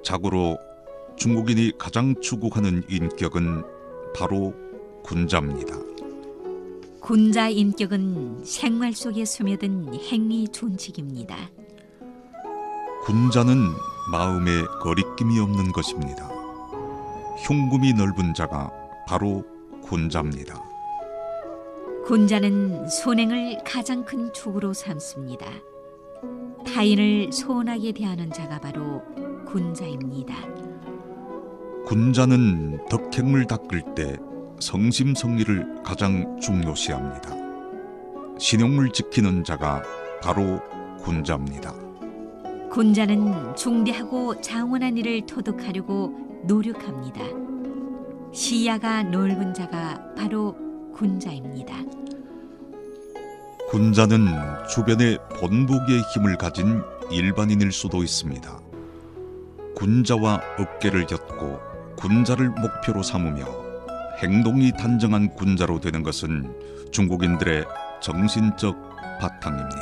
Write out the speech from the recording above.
자고로 중국인이 가장 추구하는 인격은 바로 군자입니다. 군자 인격은 생활 속에 스며든 행위 존칙입니다. 군자는 마음에 거리낌이 없는 것입니다. 흉금이 넓은 자가 바로 군자입니다. 군자는 손행을 가장 큰 축으로 삼습니다. 타인을 소원하게 대하는 자가 바로 군자입니다. 군자는 덕행을 닦을 때 성심성의를 가장 중요시합니다. 신용을 지키는 자가 바로 군자입니다. 군자는 중대하고 장원한 일을 토득하려고 노력합니다. 시야가 넓은 자가 바로 군자입니다. 군자는 주변에 본보기의 힘을 가진 일반인일 수도 있습니다. 군자와 어깨를 곁고 군자를 목표로 삼으며 행동이 단정한 군자로 되는 것은 중국인들의 정신적 바탕입니다.